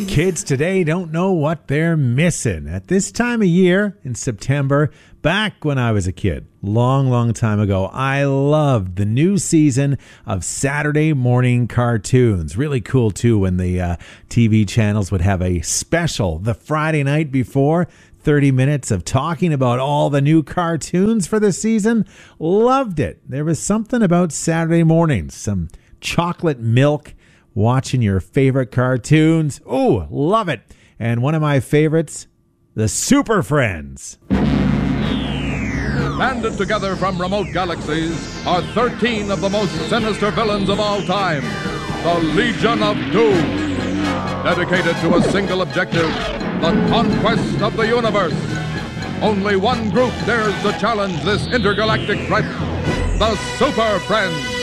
Kids today don't know what they're missing. At this time of year, in September, back when I was a kid, long time ago, I loved the new season of Saturday morning cartoons. Really cool, too, when the TV channels would have a special the Friday night before. 30 minutes of talking about all the new cartoons for the season. Loved it. There was something about Saturday mornings, some chocolate milk, watching your favorite cartoons. Oh, love it. And one of my favorites, the Super Friends. Banded together from remote galaxies are 13 of the most sinister villains of all time, the Legion of Doom. Dedicated to a single objective, the conquest of the universe. Only one group dares to challenge this intergalactic threat, the Super Friends.